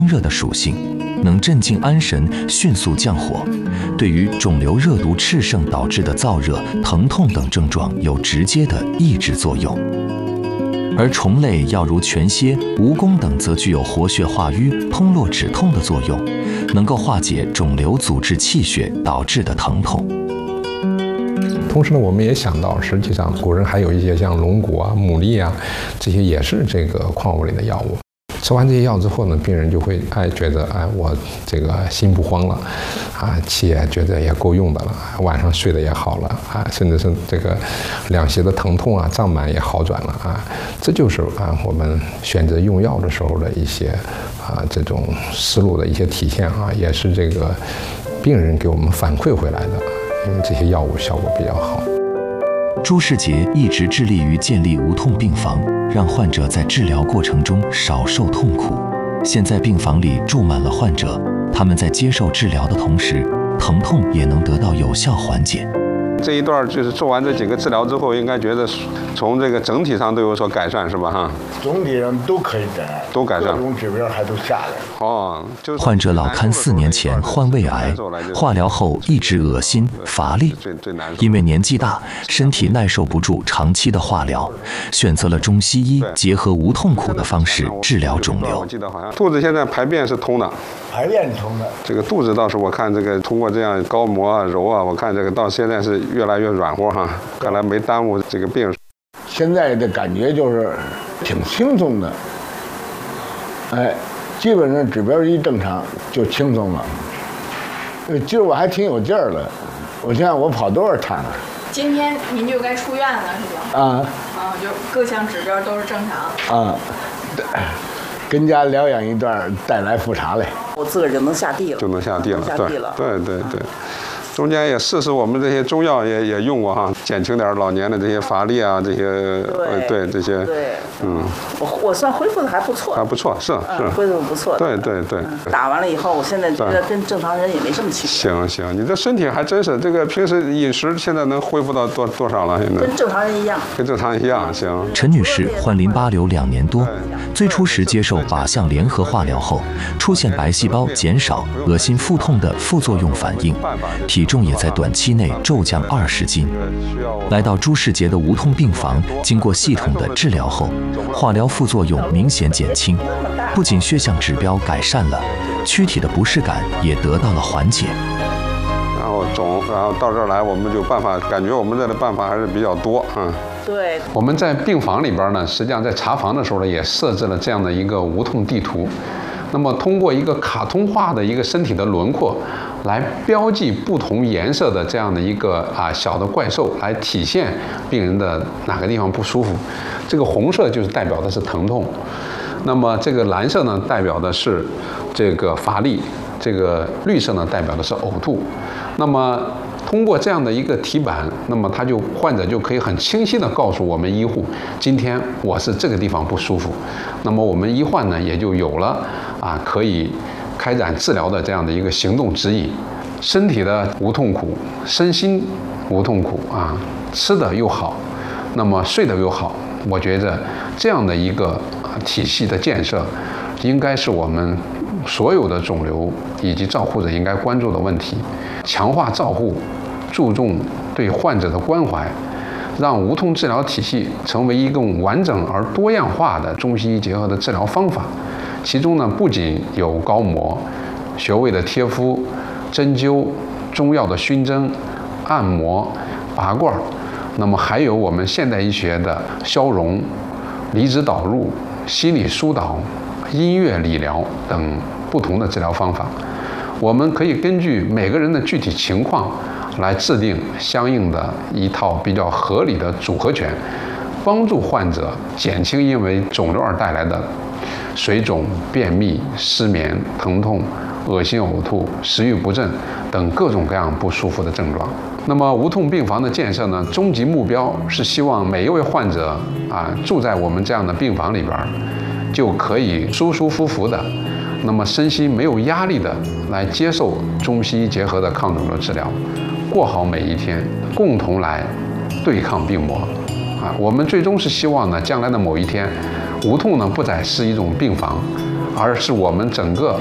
热的属性，能镇静安神，迅速降火，对于肿瘤、热毒、炽盛导致的燥热、疼痛等症状有直接的抑制作用。而虫类药如全蝎、蜈蚣等则具有活血化瘀、通络止痛的作用，能够化解肿瘤阻滞气血导致的疼痛。 同时呢，我们也想到，实际上古人还有一些像龙骨啊、牡蛎啊，这些也是这个矿物类的药物。吃完这些药之后呢，病人就会觉得我这个心不慌了，气也觉得也够用的了，晚上睡得也好了甚至是这个两胁的疼痛胀满也好转了这就是我们选择用药的时候的一些这种思路的一些体现也是这个病人给我们反馈回来的，因为这些药物效果比较好。 朱世杰一直致力于建立无痛病房，让患者在治疗过程中少受痛苦。现在病房里住满了患者，他们在接受治疗的同时，疼痛也能得到有效缓解。 这一段就是做完这几个治疗之后，应该觉得从这个整体上都有所改善，是吧？ 总体上都可以改， 都改善， 各种指标还都下来。 患者老堪4年前患胃癌，化疗后一直恶心乏力，因为年纪大，身体耐受不住长期的化疗，选择了中西医结合无痛苦的方式治疗肿瘤。 我记得好像肚子现在排便是通的。 排便是通的， 这个肚子倒是我看这个通过这样高摩揉我看这个到现在是越来越软和看来没耽误这个病。 现在的感觉就是挺轻松的，基本上指标一正常就轻松了。今儿我还挺有劲儿了，我想想我跑多少趟了。 今天您就该出院了是吧？就各项指标都是正常。 跟家疗养一段，再来复查来， 我自个儿就能下地了， 对。中间也试试我们这些中药也用过减轻点老年的这些乏力这些这些我算恢复的还不错， 是恢复不错的， 对。 打完了以后，我现在觉得跟正常人也没什么区别。 行，你这身体还真是这个平时饮食现在能恢复到多少了？现在跟正常人一样， 行。 陈女士患淋巴瘤2年多，最初时接受靶向联合化疗后，出现白细胞减少、恶心腹痛的副作用反应，体重也在短期内骤降20斤。来到朱世杰的无痛病房，经过系统的治疗后，化疗副作用明显减轻，不仅血象指标改善了，躯体的不适感也得到了缓解。 然后到这儿来，我们就感觉我们这的办法还是比较多对， 我们在病房里边呢，实际上在查房的时候呢，也设置了这样的一个无痛地图。那么通过一个卡通化的一个身体的轮廓，来标记不同颜色的这样的一个小的怪兽，来体现病人的哪个地方不舒服。这个红色就是代表的是疼痛，那么这个蓝色呢代表的是这个乏力，这个绿色呢代表的是呕吐。那么通过这样的一个题板，那么患者就可以很清晰地告诉我们医护，今天我是这个地方不舒服。那么我们医患呢也就有了可以开展治疗的这样的一个行动指引。身体的无痛苦，身心无痛苦吃的又好，那么睡得又好。我觉着这样的一个体系的建设，应该是我们所有的肿瘤以及照护者应该关注的问题。强化照护，注重对患者的关怀，让无痛治疗体系成为一个完整而多样化的中西医结合的治疗方法。其中呢，不仅有高模、穴位的贴敷、针灸、中药的熏蒸、按摩、拔罐，那么还有我们现代医学的消融、离子导入、心理疏导、音乐理疗等不同的治疗方法。我们可以根据每个人的具体情况来制定相应的一套比较合理的组合拳，帮助患者减轻因为肿瘤而带来的水肿、便秘、失眠、疼痛、恶心呕吐、食欲不振等各种各样不舒服的症状。那么无痛病房的建设呢，终极目标是希望每一位患者住在我们这样的病房里边，就可以舒舒服服的，那么身心没有压力的来接受中西医结合的抗肿瘤治疗，过好每一天，共同来对抗病魔。我们最终是希望呢，将来的某一天，无痛呢不再是一种病房， 而是我们整个